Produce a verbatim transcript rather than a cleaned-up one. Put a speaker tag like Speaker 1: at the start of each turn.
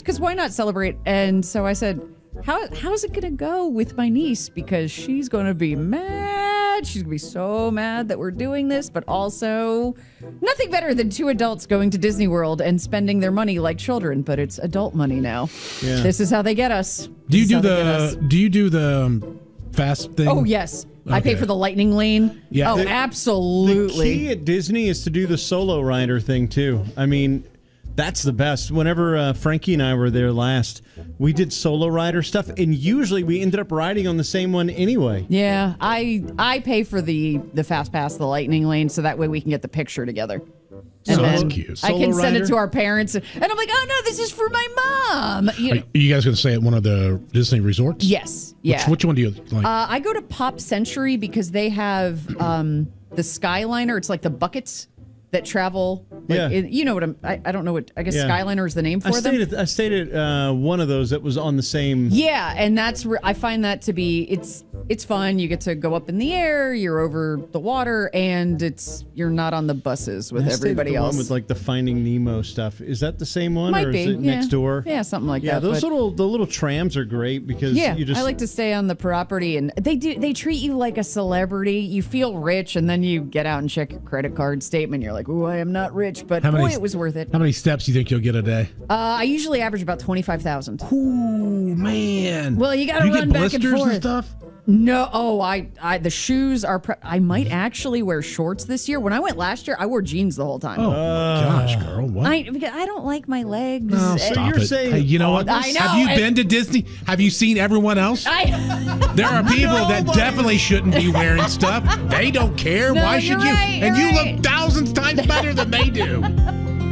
Speaker 1: because why not celebrate? And so I said, how how's it going to go with my niece? Because she's going to be mad. She's going to be so mad that we're doing this, but also nothing better than two adults going to Disney World and spending their money like children, but it's adult money now. Yeah. This is how they get us.
Speaker 2: Do you do the do you do the um, fast thing?
Speaker 1: Oh, yes. Okay. I pay for the lightning lane. Yeah. Oh, the, absolutely.
Speaker 3: The key at Disney is to do the solo rider thing, too. I mean, that's the best. Whenever uh, Frankie and I were there last, we did solo rider stuff, and usually we ended up riding on the same one anyway.
Speaker 1: Yeah, I I pay for the, the Fast Pass, the lightning lane, so that way we can get the picture together. And
Speaker 2: so
Speaker 1: then
Speaker 2: cute.
Speaker 1: I can
Speaker 3: Solo
Speaker 1: send
Speaker 3: rider?
Speaker 1: it to our parents, and I'm like, oh, no, this is for my mom. You know?
Speaker 2: Are you guys going to stay at one of the Disney resorts?
Speaker 1: Yes, yeah.
Speaker 2: Which, which one do you like?
Speaker 1: Uh, I go to Pop Century because they have um, the Skyliner. It's like the buckets that travel. Like,
Speaker 3: Yeah.
Speaker 1: it- you know what I'm, I, I don't know what, I guess
Speaker 3: Yeah.
Speaker 1: Skyliner is the name for
Speaker 3: I
Speaker 1: them.
Speaker 3: stayed at, I stayed at uh, one of those that was on the same...
Speaker 1: Yeah, and that's re- I find that to be it's it's fun. You get to go up in the air, you're over the water, and it's you're not on the buses with
Speaker 3: I stayed at
Speaker 1: everybody
Speaker 3: the
Speaker 1: else.
Speaker 3: one with like the Finding Nemo stuff. Is that the same one,
Speaker 1: Might
Speaker 3: or
Speaker 1: be
Speaker 3: is it
Speaker 1: yeah.
Speaker 3: next door?
Speaker 1: Yeah, something like
Speaker 3: Yeah,
Speaker 1: that.
Speaker 3: those
Speaker 1: but-
Speaker 3: little the little trams are great because
Speaker 1: yeah,
Speaker 3: you just
Speaker 1: I like to stay on the property, and they do. They treat you like a celebrity. You feel rich, and then you get out and check your credit card statement. You're like, "Ooh, I am not rich," but
Speaker 2: How
Speaker 1: boy,
Speaker 2: many-
Speaker 1: it was worth it.
Speaker 2: How many steps do you think you'll get a day?
Speaker 1: Uh, I usually average about twenty-five thousand.
Speaker 2: Ooh, man.
Speaker 1: Well, you got to
Speaker 2: you
Speaker 1: run
Speaker 2: get
Speaker 1: back and
Speaker 2: blisters
Speaker 1: forth.
Speaker 2: and stuff?
Speaker 1: No, oh, I, I, the shoes are. Pre- I might actually wear shorts this year. When I went last year, I wore jeans the whole time.
Speaker 2: Oh, gosh, girl. What?
Speaker 1: I, because I don't like my legs.
Speaker 2: No,
Speaker 1: Uh,
Speaker 2: stop
Speaker 3: you're
Speaker 2: it.
Speaker 3: saying
Speaker 2: Hey, you know what?
Speaker 1: I know,
Speaker 2: Have you
Speaker 1: and-
Speaker 2: been to Disney? Have you seen everyone else?
Speaker 1: I,
Speaker 2: There are people that
Speaker 3: Nobody.
Speaker 2: definitely shouldn't be wearing stuff. They don't care.
Speaker 1: No,
Speaker 2: Why should
Speaker 1: you're
Speaker 2: you?
Speaker 1: right,
Speaker 2: and
Speaker 1: you're
Speaker 2: you
Speaker 1: right.
Speaker 2: look thousands times better than they do.